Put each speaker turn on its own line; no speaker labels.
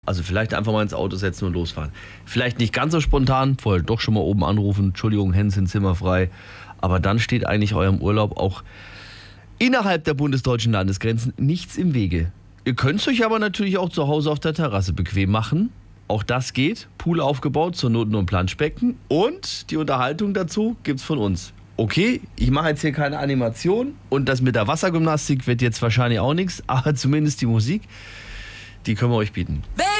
Also vielleicht einfach mal ins Auto setzen und losfahren. Vielleicht nicht ganz so spontan, vorher doch schon mal oben anrufen, Entschuldigung, Hände sind zimmerfrei. Aber dann steht eigentlich eurem Urlaub auch innerhalb der bundesdeutschen Landesgrenzen nichts im Wege. Ihr könnt es euch aber natürlich auch zu Hause auf der Terrasse bequem machen. Auch das geht. Pool aufgebaut, zur Not nur ein Planschbecken. Und die Unterhaltung dazu gibt's von uns. Okay, ich mache jetzt hier keine Animation und das mit der Wassergymnastik wird jetzt wahrscheinlich auch nichts, aber zumindest die Musik, die können wir euch bieten.
Baby!